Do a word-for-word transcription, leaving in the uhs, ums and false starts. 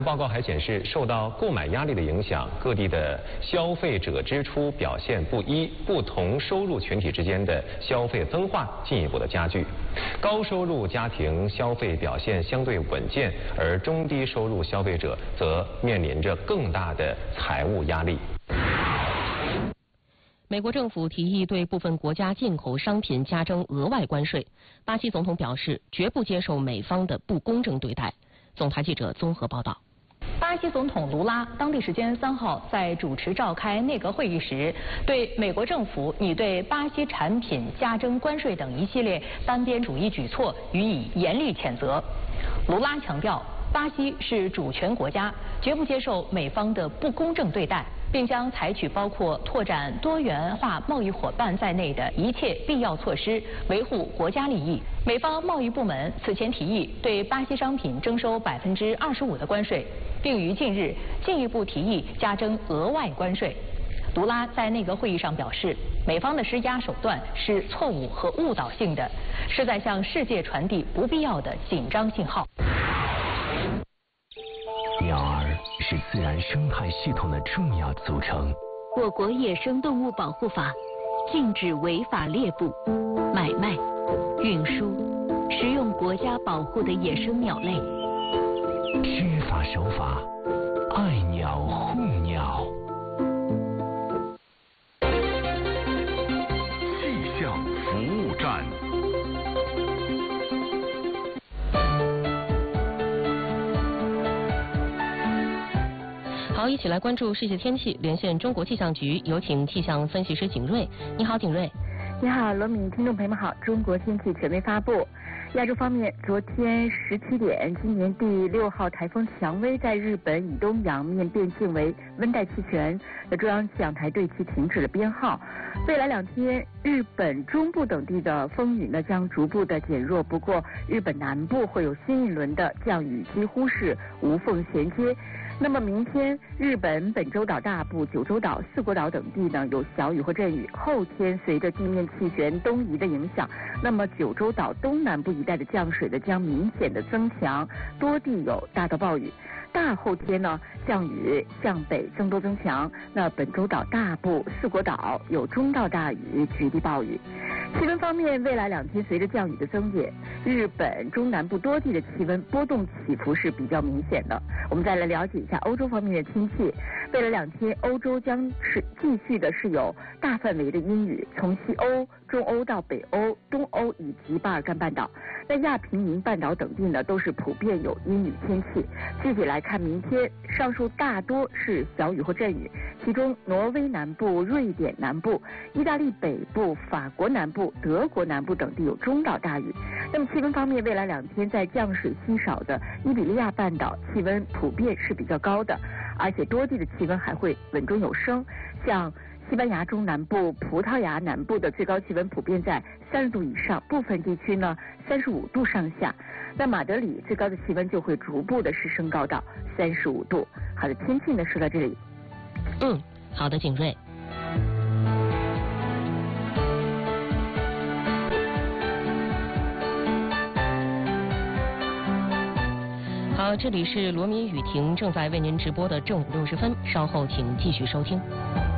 报告还显示，受到购买压力的影响，各地的消费者支出表现不一，不同收入群体之间的消费分化进一步的加剧。高收入家庭消费表现相对稳健，而中低收入消费者则面临着更大的财务压力。 美国政府提议对部分国家进口商品加征额外关税，巴西总统表示绝不接受美方的不公正对待。总台记者综合报道。 巴西总统卢拉当地时间三号在主持召开内阁会议时，对美国政府拟对巴西产品加征关税等一系列单边主义举措予以严厉谴责。卢拉强调，巴西是主权国家，绝不接受美方的不公正对待，并将采取包括拓展多元化贸易伙伴在内的一切必要措施，维护国家利益。美方贸易部门此前提议对巴西商品征收百分之二十五的关税，并于近日进一步提议加征额外关税。卢拉在内阁会议上表示，美方的施压手段是错误和误导性的，是在向世界传递不必要的紧张信号。 鸟儿是自然生态系统的重要组成。 我国野生动物保护法禁止违法猎捕、买卖、运输、食用国家保护的野生鸟类。 知法守法，爱鸟护鸟。 气象服务站。 好，一起来关注世界天气，连线中国气象局，有请气象分析师景瑞。你好，景瑞。 你好，罗敏，听众朋友们好。中国天气权威发布。亚洲方面，昨天十七点，今年第六号台风蔷薇在日本以东洋面变性为温带气旋，那中央气象台对其停止了编号。未来两天，日本中部等地的风雨呢将逐步的减弱，不过日本南部会有新一轮的降雨，几乎是无缝衔接。那么明天，日本本州岛大部、九州岛、四国岛等地呢有小雨或阵雨。后天随着地面气旋东移的影响，那么九州岛东南部一带的降水呢将明显的增强，多地有大到暴雨。大后天呢，降雨向北增多增强，那本州岛大部、四国岛有中到大雨，局地暴雨。气温方面，未来两天随着降雨的增减，日本中南部多地的气温波动起伏是比较明显的。我们再来了解一下欧洲方面的天气。未来两天，欧洲将是继续的是有大范围的阴雨，从西欧、中欧到北欧、东欧以及巴尔干半岛。在亚平宁半岛等地呢，都是普遍有阴雨天气。具体来看，明天上述大多是小雨或阵雨，其中挪威南部、瑞典南部、意大利北部、法国南部、德国南部等地有中到大雨。那么气温方面，未来两天在降水稀少的伊比利亚半岛，气温普遍是比较高的，而且多地的气温还会稳中有升。像西班牙中南部、葡萄牙南部的最高气温普遍在三十度以上，部分地区呢三十五度上下。那马德里最高的气温就会逐步的是升高到三十五度。好的，天气呢说到这里。 嗯，好的，景瑞。好，这里是罗敏雨婷正在为您直播的正午六十分，稍后请继续收听。